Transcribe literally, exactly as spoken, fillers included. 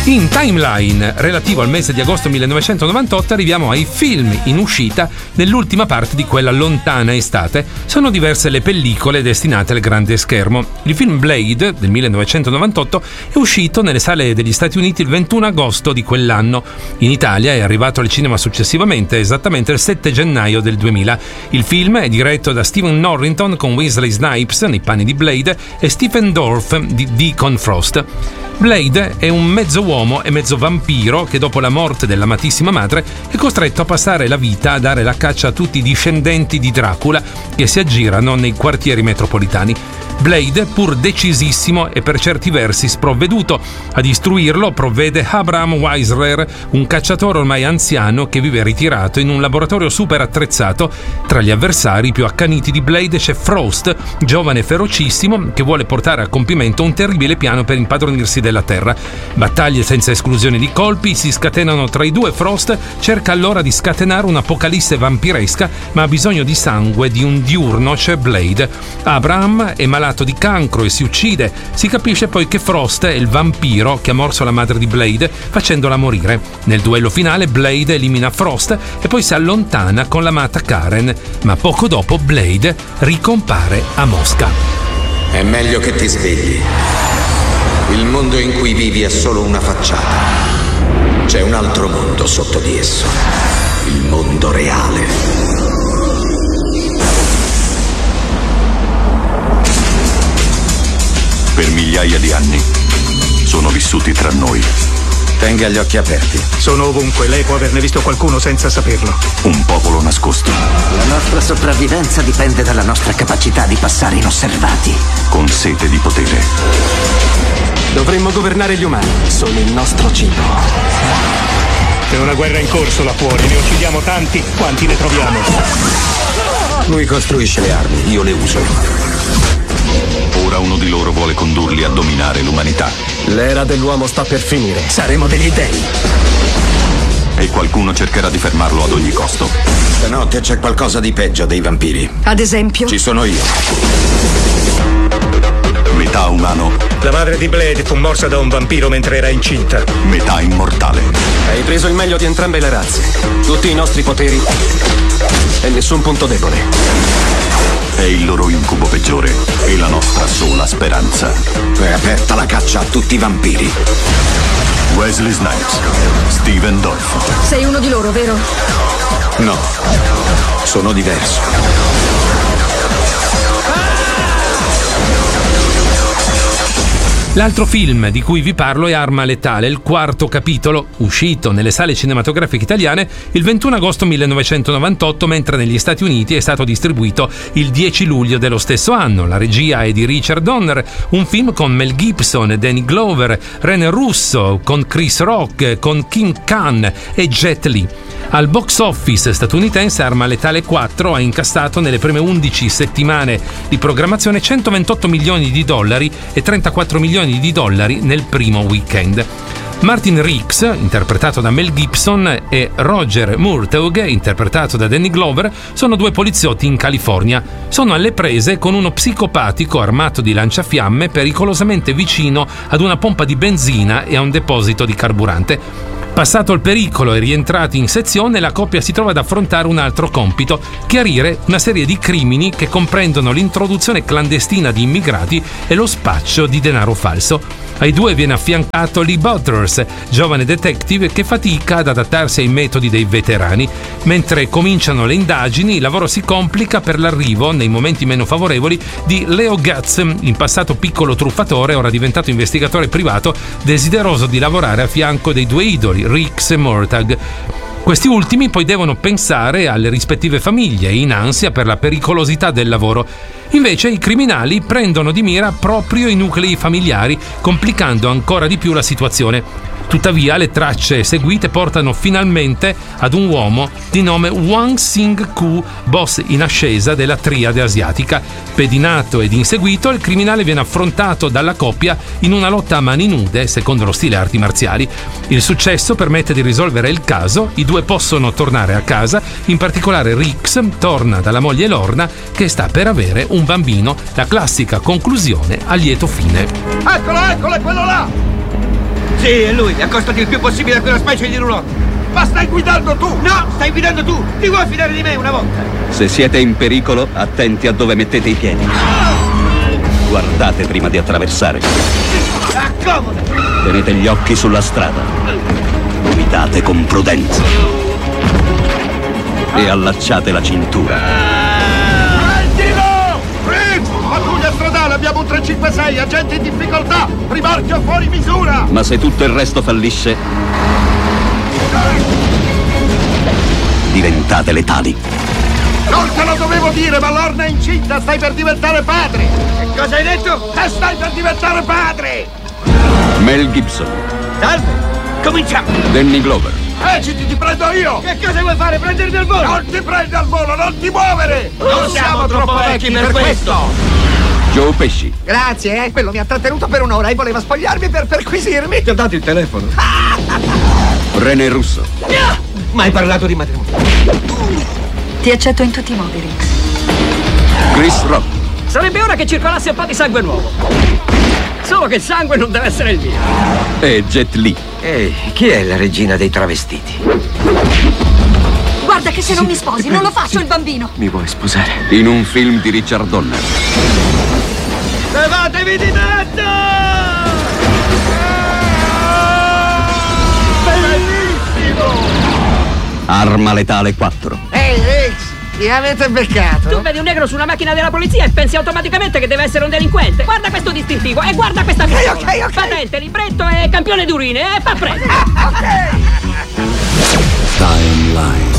In timeline relativo al mese di agosto millenovecentonovantotto arriviamo ai film in uscita nell'ultima parte di quella lontana estate. Sono diverse le pellicole destinate al grande schermo. Il film Blade del millenovecentonovantotto è uscito nelle sale degli Stati Uniti il ventuno agosto di quell'anno. In Italia è arrivato al cinema successivamente, esattamente il sette gennaio del duemila. Il film è diretto da Stephen Norrington con Wesley Snipes nei panni di Blade e Stephen Dorff di Deacon Frost. Blade è un mezzo uomo e mezzo vampiro che dopo la morte dell'amatissima madre è costretto a passare la vita a dare la caccia a tutti i discendenti di Dracula che si aggirano nei quartieri metropolitani. Blade, pur decisissimo e per certi versi sprovveduto, a istruirlo provvede Abraham Weisler, un cacciatore ormai anziano che vive ritirato in un laboratorio super attrezzato. Tra gli avversari più accaniti di Blade c'è Frost, giovane e ferocissimo che vuole portare a compimento un terribile piano per impadronirsi della Terra. Battaglie senza esclusione di colpi si scatenano tra i due. Frost cerca allora di scatenare un'apocalisse vampiresca, ma ha bisogno di sangue di un diurno, c'è Blade. Abraham è malato di cancro e si uccide. Si capisce poi che Frost è il vampiro che ha morso la madre di Blade facendola morire. Nel duello finale Blade elimina Frost e poi si allontana con l'amata Karen, ma poco dopo Blade ricompare a Mosca. È meglio che ti svegli. Il mondo in cui vivi è solo una facciata. C'è un altro mondo sotto di esso. Il mondo reale. Per migliaia di anni sono vissuti tra noi. Tenga gli occhi aperti. Sono ovunque, lei può averne visto qualcuno senza saperlo. Un popolo nascosto. La nostra sopravvivenza dipende dalla nostra capacità di passare inosservati. Con sete di potere. Dovremmo governare gli umani. Sono il nostro cibo. C'è una guerra in corso là fuori, ne uccidiamo tanti quanti ne troviamo. Lui costruisce le armi, io le uso. Ora uno di loro vuole condurli a dominare l'umanità. L'era dell'uomo sta per finire. Saremo degli dei. E qualcuno cercherà di fermarlo ad ogni costo. Stanotte c'è qualcosa di peggio dei vampiri. Ad esempio? Ci sono io. Metà umano. La madre di Blade fu morsa da un vampiro mentre era incinta. Metà immortale. Hai preso il meglio di entrambe le razze. Tutti i nostri poteri e nessun punto debole. È il loro incubo peggiore e la nostra sola speranza. È aperta la caccia a tutti i vampiri. Wesley Snipes, Stephen Dorff. Sei uno di loro, vero? No, sono diverso. L'altro film di cui vi parlo è Arma Letale, il quarto capitolo, uscito nelle sale cinematografiche italiane il ventuno agosto millenovecentonovantotto, mentre negli Stati Uniti è stato distribuito il dieci luglio dello stesso anno. La regia è di Richard Donner, un film con Mel Gibson, Danny Glover, Rene Russo, con Chris Rock, con King Khan e Jet Li. Al box office statunitense Arma Letale quattro ha incassato nelle prime undici settimane di programmazione centoventotto milioni di dollari e trentaquattro milioni di dollari nel primo weekend. Martin Riggs, interpretato da Mel Gibson, e Roger Murtaugh, interpretato da Danny Glover, sono due poliziotti in California. Sono alle prese con uno psicopatico armato di lanciafiamme pericolosamente vicino ad una pompa di benzina e a un deposito di carburante. Passato il pericolo e rientrati in sezione, la coppia si trova ad affrontare un altro compito: chiarire una serie di crimini che comprendono l'introduzione clandestina di immigrati e lo spaccio di denaro falso. Ai due viene affiancato Lee Butters, giovane detective che fatica ad adattarsi ai metodi dei veterani. Mentre cominciano le indagini, il lavoro si complica per l'arrivo, nei momenti meno favorevoli, di Leo Gatz, in passato piccolo truffatore, ora diventato investigatore privato, desideroso di lavorare a fianco dei due idoli, Riggs e Murtaugh. Questi ultimi poi devono pensare alle rispettive famiglie, in ansia per la pericolosità del lavoro. Invece i criminali prendono di mira proprio i nuclei familiari, complicando ancora di più la situazione. Tuttavia le tracce seguite portano finalmente ad un uomo di nome Wang Sing-ku, boss in ascesa della triade asiatica. Pedinato ed inseguito, il criminale viene affrontato dalla coppia in una lotta a mani nude, secondo lo stile arti marziali. Il successo permette di risolvere il caso, i due possono tornare a casa, in particolare Riggs torna dalla moglie Lorna che sta per avere un bambino, la classica conclusione a lieto fine. Eccolo, eccolo, è quello là! Sì, è lui. Accostati il più possibile a quella specie di roulotte. Ma stai guidando tu! No, stai guidando tu! Ti vuoi fidare di me una volta? Se siete in pericolo, attenti a dove mettete i piedi. Guardate prima di attraversare. Accomoda! Tenete gli occhi sulla strada. Guidate con prudenza. E allacciate la cintura. Prendilo! Fritz! Pattuglia stradale, abbiamo un tre cinque sei, agente in difficoltà! Rimorchio fuori misura! Ma se tutto il resto fallisce, diventate letali. Non te lo dovevo dire, ma Lorna è incinta, stai per diventare padre! Che cosa hai detto? E stai per diventare padre! Mel Gibson, Salve! Cominciamo! Danny Glover, Esciti, ti prendo io! Che cosa vuoi fare? Prendermi al volo? Non ti prendi al volo, non ti muovere! Non siamo troppo vecchi per questo. Joe Pesci, Grazie, eh. Quello mi ha trattenuto per un'ora e voleva spogliarmi per perquisirmi. Ti ho dato il telefono. René Russo, Ma hai parlato di matrimonio. Ti accetto in tutti i modi, Rex. Chris Rock, Sarebbe ora che circolasse un po' di sangue nuovo. Solo che il sangue non deve essere il mio. e Jet Li. Ehi, chi è la regina dei travestiti? Guarda che se non mi sposi non lo faccio il bambino. Mi vuoi sposare? In un film di Richard Donner. Levatevi di mezzo! Arma letale quattro. Ehi, Rex, mi avete beccato? Tu vedi un negro su una macchina della polizia e pensi automaticamente che deve essere un delinquente. Guarda questo distintivo e guarda questa pistola. ok, ok. Patente, libretto e campione d'urine e fa preso. Ok. Timeline.